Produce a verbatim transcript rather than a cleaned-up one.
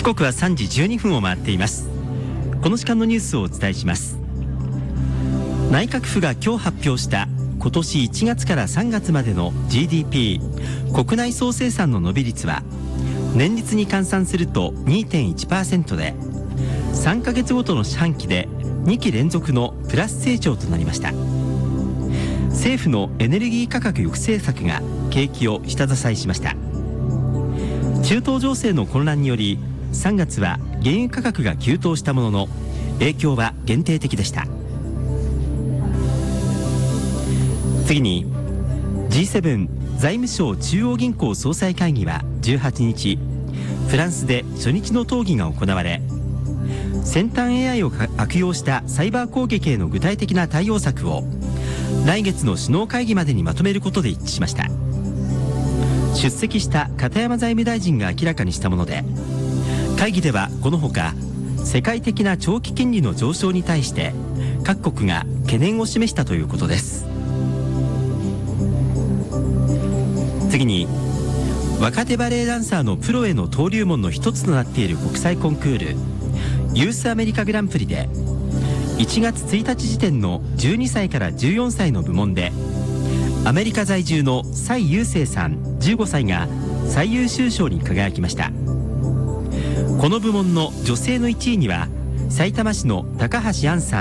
時刻はさんじじゅうにふんを回っています。この時間のニュースをお伝えします。内閣府が今日発表した今年いちがつからさんがつまでの ジーディーピー 国内総生産の伸び率は年率に換算すると にてんいちパーセント でさんかげつごとの四半期でにき連続のプラス成長となりました。政府のエネルギー価格抑制策が景気を下支えしました。中東情勢の混乱によりさんがつは原油価格が急騰したものの影響は限定的でした。次に ジーセブン 財務省中央銀行総裁会議はじゅうはちにちフランスで初日の討議が行われ、先端 エーアイ を悪用したサイバー攻撃への具体的な対応策を来月の首脳会議までにまとめることで一致しました。出席した片山財務大臣が明らかにしたもので、会議ではこのほか世界的な長期金利の上昇に対して各国が懸念を示したということです。次に若手バレエダンサーのプロへの登竜門の一つとなっている国際コンクールユースアメリカグランプリでいちがつついたち時点のじゅうにさいからじゅうよんさいの部門でアメリカ在住の蔡優生さんじゅうごさいが最優秀賞に輝きました。この部門の女性のいちいにはさいたま市の高橋杏さん